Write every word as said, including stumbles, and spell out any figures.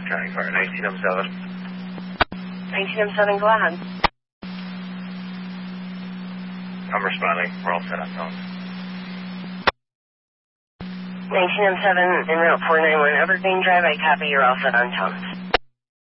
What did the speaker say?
County Fire, nineteen M seven. nineteen M seven, go ahead. I'm responding. We're all set on phones. nineteen M seven, en route four nine one Evergreen Drive. I copy. You're all set on tones.